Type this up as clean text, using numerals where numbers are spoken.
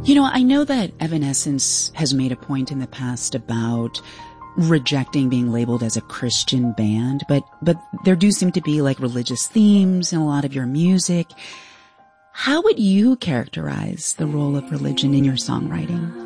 You know, I know that Evanescence has made a point in the past about rejecting being labeled as a Christian band, but there do seem to be like religious themes in a lot of your music. How would you characterize the role of religion in your songwriting?